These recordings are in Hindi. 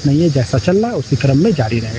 नहीं है, जैसा चल रहा है उसी क्रम में जारी रहेगा।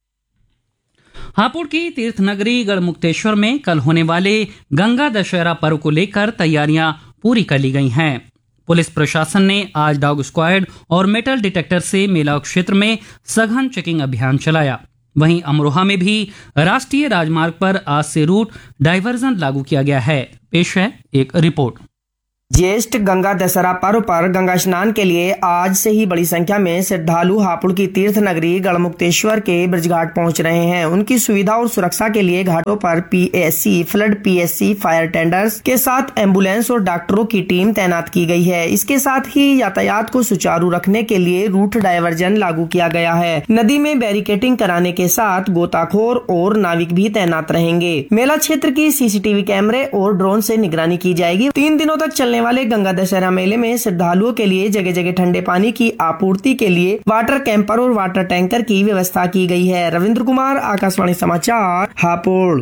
हापुड़ की तीर्थ नगरी गढ़मुक्तेश्वर में कल होने वाले गंगा दशहरा पर्व को लेकर तैयारियां पूरी कर ली गई हैं। पुलिस प्रशासन ने आज डॉग स्क्वाड और मेटल डिटेक्टर से मेला क्षेत्र में सघन चेकिंग अभियान चलाया। वहीं अमरोहा में भी राष्ट्रीय राजमार्ग पर आज से रूट डायवर्जन लागू किया गया है। पेश है एक रिपोर्ट। ज्येष्ठ गंगा दशहरा पर्व पर गंगा स्नान के लिए आज से ही बड़ी संख्या में श्रद्धालु हापुड़ की तीर्थ नगरी गढ़मुक्तेश्वर के ब्रजघाट पहुंच रहे हैं। उनकी सुविधा और सुरक्षा के लिए घाटों पर PSC, flood PSC, fire tenders के साथ एम्बुलेंस और डॉक्टरों की टीम तैनात की गई है। इसके साथ ही यातायात को सुचारू रखने के लिए रूट डायवर्जन लागू किया गया है। नदी में बैरिकेटिंग कराने के साथ गोताखोर और नाविक भी तैनात रहेंगे। मेला क्षेत्र की सीसीटीवी कैमरे और ड्रोन से निगरानी की जाएगी। 3 दिनों तक चलने वाले गंगा दशहरा मेले में श्रद्धालुओं के लिए जगह जगह ठंडे पानी की आपूर्ति के लिए वाटर कैंपर और वाटर टैंकर की व्यवस्था की गई है। रविंद्र कुमार, आकाशवाणी समाचार, हापुड़।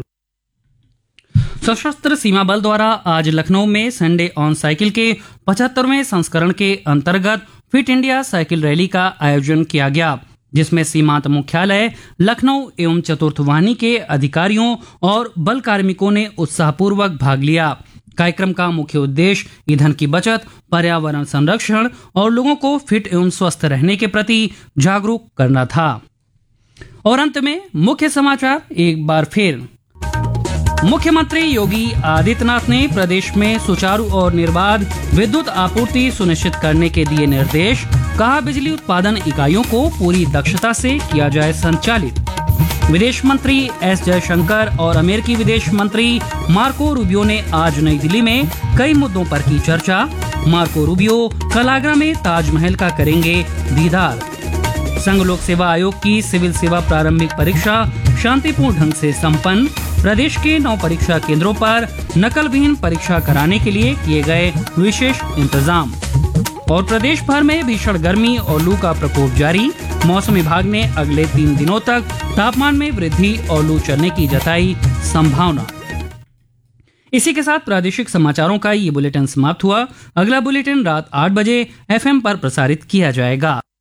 सशस्त्र सीमा बल द्वारा आज लखनऊ में संडे ऑन साइकिल के 75वें संस्करण के अंतर्गत फिट इंडिया साइकिल रैली का आयोजन किया गया, जिसमें सीमांत मुख्यालय लखनऊ एवं चतुर्थ वाहिनी के अधिकारियों और बल कार्मिकों ने उत्साहपूर्वक भाग लिया। कार्यक्रम का मुख्य उद्देश्य ईंधन की बचत, पर्यावरण संरक्षण और लोगों को फिट एवं स्वस्थ रहने के प्रति जागरूक करना था। और अंत में मुख्य समाचार एक बार फिर। मुख्यमंत्री योगी आदित्यनाथ ने प्रदेश में सुचारू और निर्बाध विद्युत आपूर्ति सुनिश्चित करने के दिए निर्देश। कहा, बिजली उत्पादन इकाइयों को पूरी दक्षता से किया जाए संचालित। विदेश मंत्री एस जयशंकर और अमेरिकी विदेश मंत्री मार्को रूबियो ने आज नई दिल्ली में कई मुद्दों पर की चर्चा। मार्को रूबियो कल आगरा में ताजमहल का करेंगे दीदार। संघ लोक सेवा आयोग की सिविल सेवा प्रारंभिक परीक्षा शांतिपूर्ण ढंग से संपन्न। प्रदेश के 9 परीक्षा केंद्रों पर नकल विहीन परीक्षा कराने के लिए किए गए विशेष इंतजाम। और प्रदेश भर में भीषण गर्मी और लू का प्रकोप जारी। मौसम विभाग ने अगले 3 दिनों तक तापमान में वृद्धि और लू चलने की जताई संभावना। इसी के साथ प्रादेशिक समाचारों का ये बुलेटिन समाप्त हुआ। अगला बुलेटिन रात 8 बजे FM पर प्रसारित किया जाएगा।